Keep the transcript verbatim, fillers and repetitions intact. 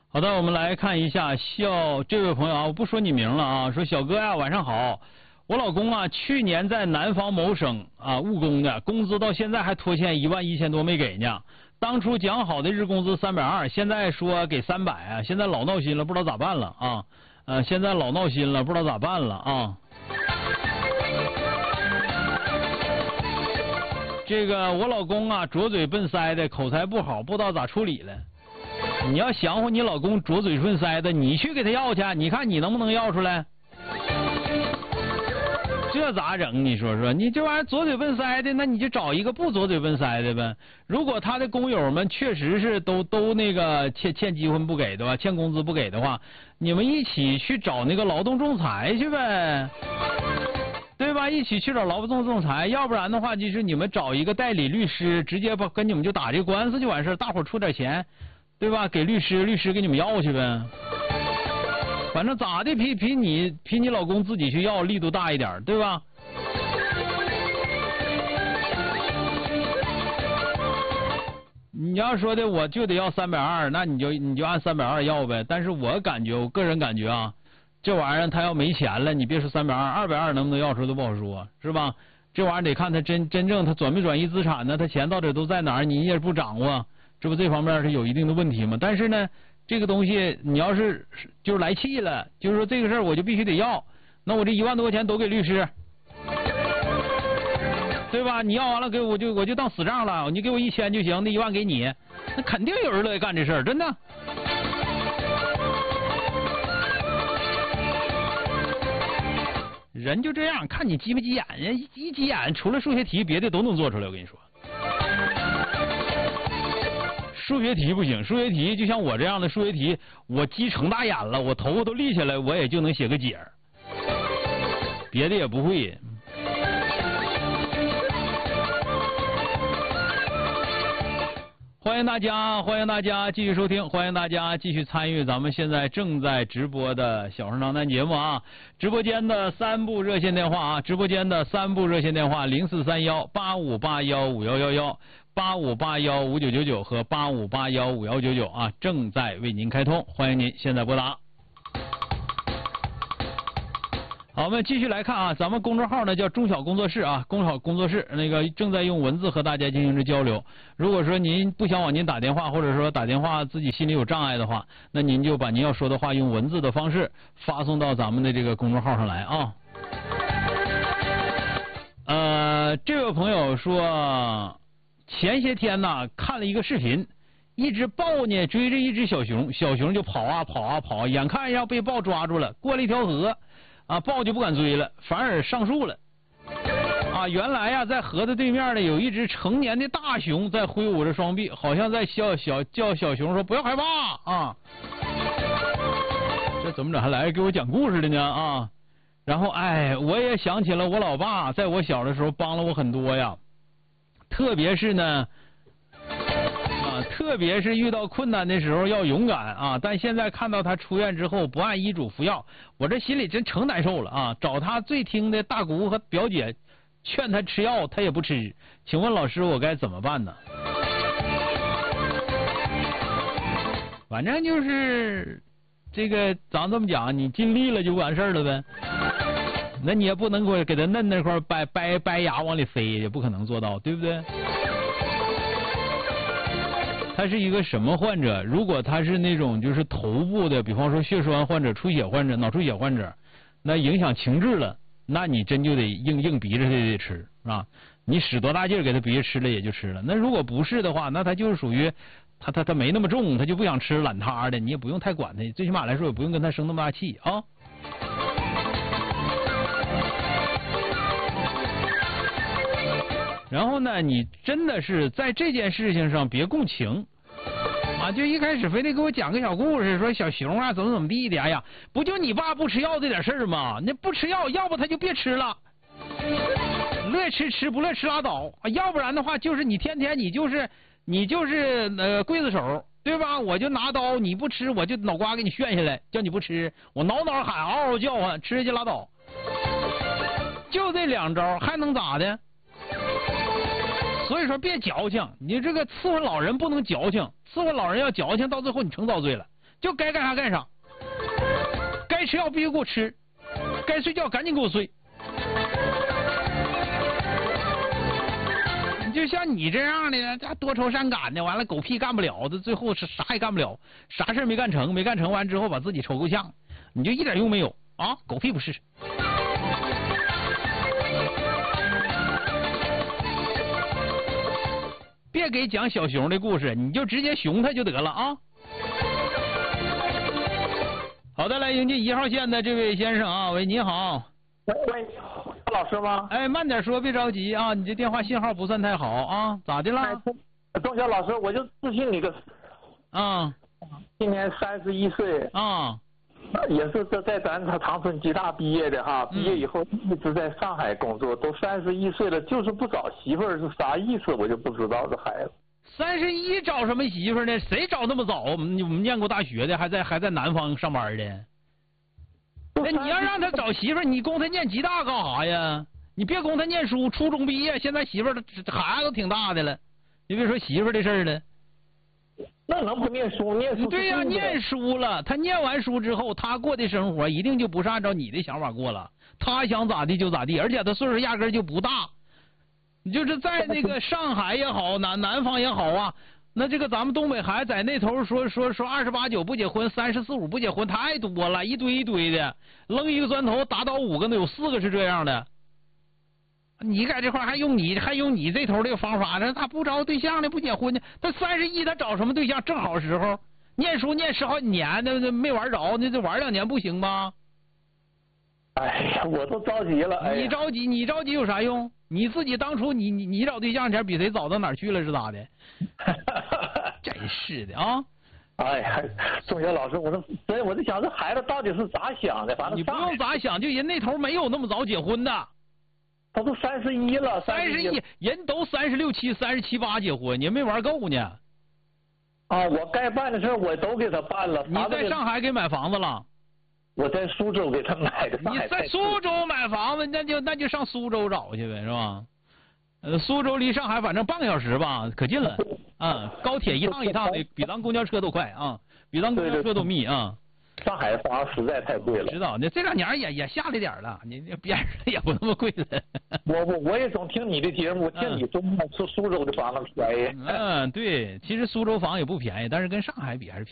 好的，我们来看一下笑这位朋友啊，我不说你名了啊，说小哥呀、啊，晚上好，我老公啊，去年在南方某省啊务工的，工资到现在还拖欠一万一千多没给呢。当初讲好的日工资三百二，现在说给三百啊，现在老闹心了，不知道咋办了啊。呃，现在老闹心了，不知道咋办了啊。这个我老公啊，拙嘴笨腮的，口才不好，不知道咋处理了。你要想乎你老公拙嘴笨腮的，你去给他要去，你看你能不能要出来？这咋整？你说说，你这玩意儿拙嘴笨腮的，那你就找一个不拙嘴笨腮的呗。如果他的工友们确实是都都那个欠欠积分不给的话，欠工资不给的话，你们一起去找那个劳动仲裁去呗。对吧？一起去找劳动仲裁，要不然的话，就是你们找一个代理律师，直接把跟你们就打这个官司就完事儿，大伙儿出点钱，对吧？给律师，律师给你们要去呗。反正咋的，比比你比你老公自己去要力度大一点，对吧？你要说的我就得要三百二，那你就你就按三百二要呗。但是我感觉，我个人感觉啊。这玩意儿他要没钱了，你别说三百二，二百二能不能要出都不好说，是吧？这玩意儿得看他真真正他转没转移资产呢，他钱到底都在哪儿，你也不掌握，这不这方面是有一定的问题吗？但是呢，这个东西你要是就是来气了，就是说这个事儿我就必须得要，那我这一万多块钱都给律师，对吧？你要完了给我就我就当死账了，你给我一千就行，那一万给你，那肯定有人乐意干这事儿，真的。人就这样，看你急不急眼呀？一急眼，除了数学题，别的都能做出来。我跟你说，数学题不行，数学题就像我这样的数学题，我急成大眼了，我头发都立起来，我也就能写个解儿，别的也不会。欢迎大家，欢迎大家继续收听，欢迎大家继续参与咱们现在正在直播的小声长谈节目啊！直播间的三部热线电话啊，直播间的三部热线电话零四三幺八五八幺五幺幺幺、八五八幺五九九九和八五八幺五幺九九啊，正在为您开通，欢迎您现在拨打。好，我们继续来看啊，咱们公众号呢叫中小工作室啊，中小工作室那个正在用文字和大家进行着交流。如果说您不想往您打电话，或者说打电话自己心里有障碍的话，那您就把您要说的话用文字的方式发送到咱们的这个公众号上来啊。呃，这位朋友说，前些天呢看了一个视频，一只豹呢追着一只小熊，小熊就跑啊跑啊跑，眼看要被豹抓住了，过了一条河。啊，豹就不敢追了，反而上树了。啊，原来呀、啊，在河的对面呢，有一只成年的大熊在挥舞着双臂，好像在笑小叫小熊说不要害怕啊。这怎么着还来给我讲故事的呢啊？然后哎，我也想起了我老爸，在我小的时候帮了我很多呀，特别是呢。特别是遇到困难的时候要勇敢啊！但现在看到他出院之后不按医嘱服药，我这心里真成难受了啊！找他最听的大姑和表姐劝他吃药，他也不吃。请问老师，我该怎么办呢？反正就是这个，咱这么讲，你尽力了就完事儿了呗。那你也不能给我给他嫩那块掰掰掰牙往里飞，也不可能做到，对不对？他是一个什么患者？如果他是那种就是头部的，比方说血栓患者、出血患者、脑出血患者，那影响情志了，那你真就得硬硬逼着他得吃啊！你使多大劲儿给他逼着吃了也就吃了。那如果不是的话，那他就是属于他他他没那么重，他就不想吃懒塌的，你也不用太管他，最起码来说也不用跟他生那么大气啊。然后呢，你真的是在这件事情上别共情啊！就一开始非得给我讲个小故事，说小熊啊怎么怎么地的，哎呀，不就你爸不吃药这点事儿吗？那不吃药，要不他就别吃了，乐吃吃，不乐吃拉倒啊！要不然的话，就是你天天你就是你就是呃刽子手，对吧？我就拿刀，你不吃我就脑瓜给你炫下来，叫你不吃，我挠挠喊，嗷嗷叫唤，吃就拉倒，就这两招，还能咋的？所以说别矫情，你这个伺候老人不能矫情，伺候老人要矫情，到最后你成遭罪了。 就该干啥干啥，该吃药必须给我吃，该睡觉赶紧给我睡。就像你这样的，这多愁善感的，完了狗屁干不了的，最后是啥也干不了，啥事没干成，没干成完之后把自己抽够呛，你就一点用没有啊！狗屁不是。别给讲小熊的故事，你就直接熊他就得了啊！好的，来迎接一号线的这位先生啊，喂，你好。 喂，老师吗？ 哎，慢点说，别着急啊，你这电话信号不算太好啊，咋的了？ 哎，钟晓老师，我就咨询你个， 啊， 今年三十一岁， 啊， 也是在在咱他长春吉大毕业的哈，毕业以后一直在上海工作，都三十一岁了，就是不找媳妇儿是啥意思？我就不知道这孩子。 三十一找什么媳妇呢？谁找那么早？我们我们念过大学的，还在还在南方上班的。那你要让他找媳妇儿，你供他念吉大干啥呀？你别供他念书，初中毕业，现在媳妇儿孩子都挺大的了，你别说媳妇儿的事儿了。 那能不念书？念书对呀、啊，念书了，他念完书之后，他过的生活一定就不是按照你的想法过了，他想咋地就咋地，而且他岁数压根儿就不大。你就是在那个上海也好，南南方也好啊。那这个咱们东北孩子在那头说说说二十八九不结婚，三十四五不结婚，太多了，一堆一堆的，扔一个砖头打倒五个，那有四个是这样的。你在这块还用你还用你这头这个方法呢？他不找对象呢，不结婚呢？他三十一，他找什么对象？正好时候，念书念十好几年，那那没玩着，那这玩两年不行吗？ 哎呀，我都着急了。哎、 你着急，你着急有啥用？你自己当初你你你找对象前比谁早到哪儿去了是咋的？真是的啊！ 哎呀，钟晓老师，我说真，我就想这孩子到底是咋想的？反正你不用咋想，就人那头没有那么早结婚的。 他都三十一了， 三十一，人都三十六七、三十七八结婚，你没玩够呢。 啊，我该办的事我都给他办了。 你在上海给买房子了？ 我在苏州给他买的。 你在苏州买房子，那就那就上苏州找去呗，是吧？呃，苏州离上海反正半个小时吧，可近了。啊，高铁一趟一趟的，比咱公交车都快啊，比咱公交车都密啊。 上海的房实在太贵了。 知道，那这两年也也下来点了，你边上也不那么贵了。 我我我也总听你的节目，听你说苏苏州的房子便宜。 嗯，对，其实苏州房也不便宜，但是跟上海比还是便宜。